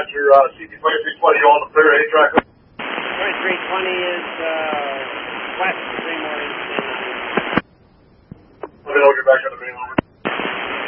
Roger. CP2320 on the clear, 8 track. 2320 is west.